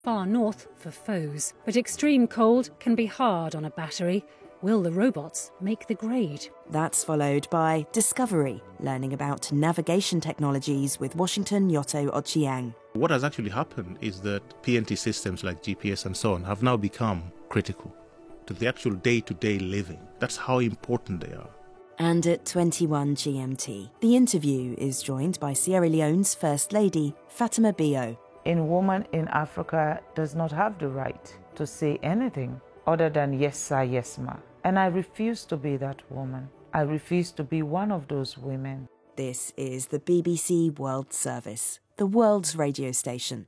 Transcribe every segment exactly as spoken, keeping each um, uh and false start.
Far north for foes. But extreme cold can be hard on a battery. Will the robots make the grade? That's followed by Discovery, learning about navigation technologies with Washington Yoto Ochiang. What has actually happened is that P N T systems like G P S and so on have now become critical to the actual day-to-day living. That's how important they are. And at twenty-one G M T, the interview is joined by Sierra Leone's First Lady, Fatima Bio. A woman in Africa does not have the right to say anything other than yes sir, yes ma. And I refuse to be that woman. I refuse to be one of those women. This is the B B C World Service, the world's radio station.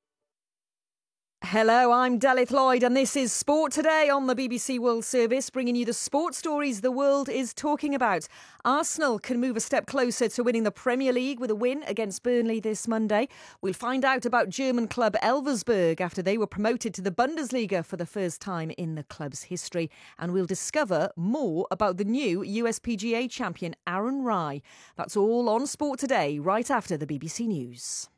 Hello, I'm Delith Lloyd and this is Sport Today on the B B C World Service, bringing you the sports stories the world is talking about. Arsenal can move a step closer to winning the Premier League with a win against Burnley this Monday. We'll find out about German club Elversberg after they were promoted to the Bundesliga for the first time in the club's history. And we'll discover more about the new U S P G A champion Aaron Rai. That's all on Sport Today, right after the B B C News.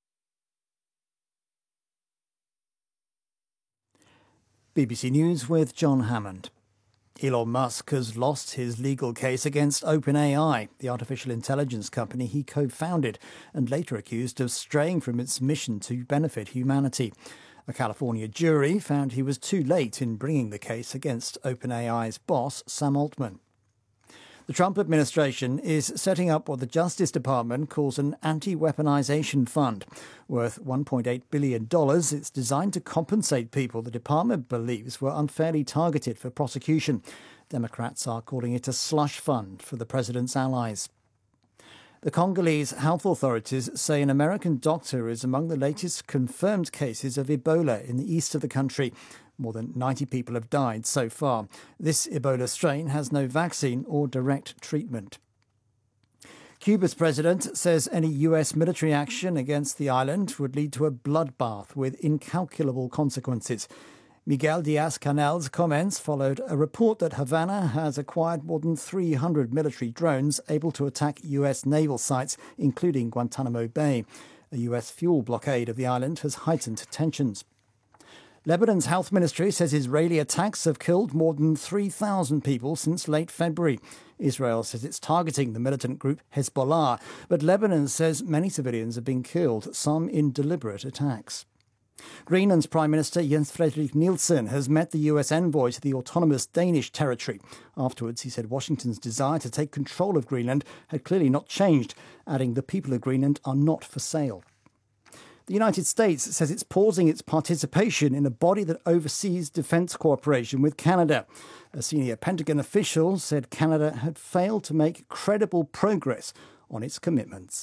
B B C News with John Hammond. Elon Musk has lost his legal case against OpenAI, the artificial intelligence company he co-founded and later accused of straying from its mission to benefit humanity. A California jury found he was too late in bringing the case against OpenAI's boss, Sam Altman. The Trump administration is setting up what the Justice Department calls an anti-weaponization fund. Worth one point eight billion dollars, it's designed to compensate people the department believes were unfairly targeted for prosecution. Democrats are calling it a slush fund for the president's allies. The Congolese health authorities say an American doctor is among the latest confirmed cases of Ebola in the east of the country. More than ninety people have died so far. This Ebola strain has no vaccine or direct treatment. Cuba's president says any U S military action against the island would lead to a bloodbath with incalculable consequences. Miguel Diaz-Canel's comments followed a report that Havana has acquired more than three hundred military drones able to attack U S naval sites, including Guantanamo Bay. A U S fuel blockade of the island has heightened tensions. Lebanon's health ministry says Israeli attacks have killed more than three thousand people since late February. Israel says it's targeting the militant group Hezbollah, but Lebanon says many civilians have been killed, some in deliberate attacks. Greenland's Prime Minister Jens Frederik Nielsen has met the U S envoy to the autonomous Danish territory. Afterwards, he said Washington's desire to take control of Greenland had clearly not changed, adding the people of Greenland are not for sale. The United States says it's pausing its participation in a body that oversees defence cooperation with Canada. A senior Pentagon official said Canada had failed to make credible progress on its commitments.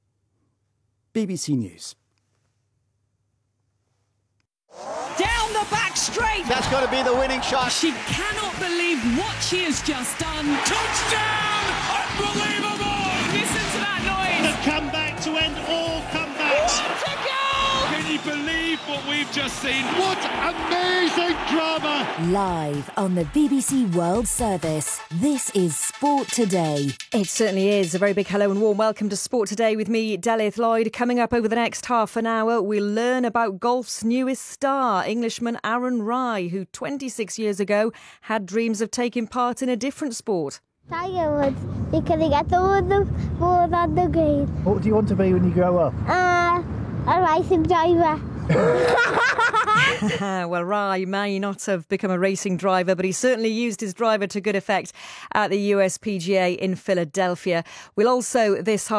B B C News. Down the back straight. That's got to be the winning shot. She cannot believe what she has just done. Touchdown! Unbelievable! Listen to that noise. The comeback to end all comebacks. What a goal! Can you believe what we've just seen? What amazing drama! Live on the B B C World Service, this is Sport Today. It certainly is. A very big hello and warm welcome to Sport Today with me, Delith Lloyd. Coming up over the next half an hour, we'll learn about golf's newest star, Englishman Aaron Rai, who twenty-six years ago had dreams of taking part in a different sport. Tiger Woods, because he gets all the balls on the green. What do you want to be when you grow up? Uh, a racing driver. Well, Rai may not have become a racing driver, but he certainly used his driver to good effect at the U S P G A in Philadelphia. We'll also, this half